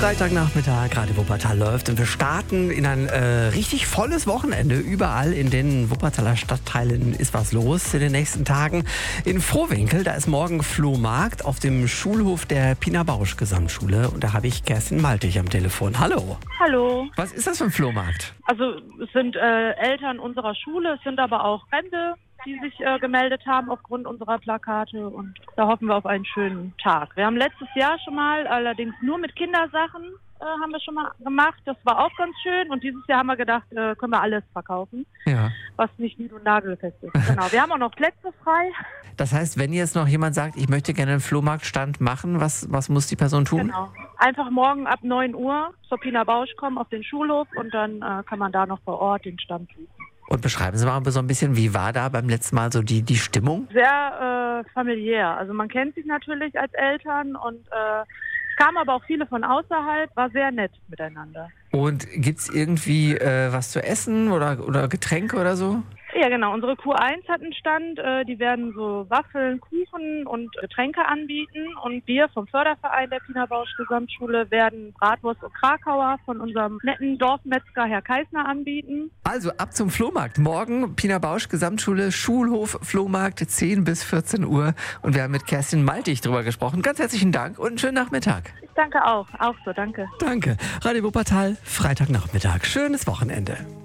Freitagnachmittag, Radio Wuppertal läuft und wir starten in ein richtig volles Wochenende. Überall in den Wuppertaler Stadtteilen ist was los in den nächsten Tagen. In Vohwinkel, da ist morgen Flohmarkt auf dem Schulhof der Pina Bausch Gesamtschule und da habe ich Kerstin Maltig am Telefon. Hallo. Hallo. Was ist das für ein Flohmarkt? Also es sind Eltern unserer Schule, es sind aber auch Fremde, die sich gemeldet haben aufgrund unserer Plakate und da hoffen wir auf einen schönen Tag. Wir haben letztes Jahr schon mal, allerdings nur mit Kindersachen, haben wir schon mal gemacht. Das war auch ganz schön und dieses Jahr haben wir gedacht, können wir alles verkaufen, was nicht nied- und nagelfest ist. Genau. Wir haben auch noch Plätze frei. Das heißt, wenn jetzt noch jemand sagt, ich möchte gerne einen Flohmarktstand machen, was muss die Person tun? Genau. Einfach morgen ab 9 Uhr zur Pina Bausch kommen auf den Schulhof und dann kann man da noch vor Ort den Stand suchen. Und beschreiben Sie mal so ein bisschen, wie war da beim letzten Mal so die Stimmung? Sehr familiär. Also man kennt sich natürlich als Eltern und es kamen aber auch viele von außerhalb, war sehr nett miteinander. Und gibt's irgendwie was zu essen oder Getränke oder so? Ja, genau. Unsere Q1 hat einen Stand. Die werden so Waffeln, Kuchen und Getränke anbieten. Und wir vom Förderverein der Pina Bausch Gesamtschule werden Bratwurst und Krakauer von unserem netten Dorfmetzger Herr Kaisner anbieten. Also ab zum Flohmarkt. Morgen Pina Bausch Gesamtschule, Schulhof, Flohmarkt, 10 bis 14 Uhr. Und wir haben mit Kerstin Maltig drüber gesprochen. Ganz herzlichen Dank und einen schönen Nachmittag. Ich danke auch. Auch so, danke. Danke. Radio Wuppertal, Freitagnachmittag. Schönes Wochenende.